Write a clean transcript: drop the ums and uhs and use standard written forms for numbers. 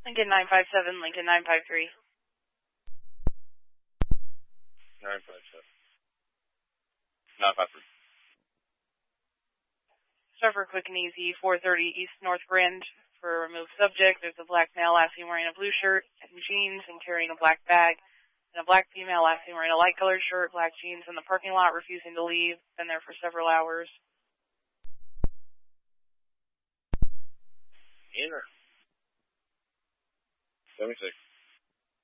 Lincoln 957, Lincoln 953. 957. 953. Start for quick and easy, 430 East North Grand for a removed subject. There's a black male last seen wearing a blue shirt and jeans and carrying a black bag. And a black female last seen wearing a light colored shirt, black jeans in the parking lot, refusing to leave. Been there for several hours. Inner. 76.